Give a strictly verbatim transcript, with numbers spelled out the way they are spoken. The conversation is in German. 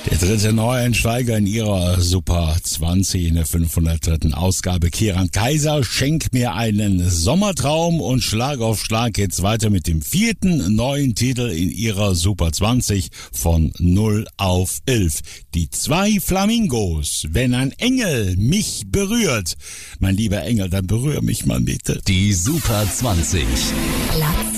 Der dritte Neueinsteiger in ihrer Super zwanzig in der fünfhundertdritten Ausgabe. Kieran Kaiser, Schenk mir einen Sommertraum, und Schlag auf Schlag geht's weiter mit dem vierten neuen Titel in ihrer Super zwanzig von null auf elf. Die zwei Flamingos. Wenn ein Engel mich berührt. Mein lieber Engel, dann berühr mich mal bitte. Die Super zwanzig. Platz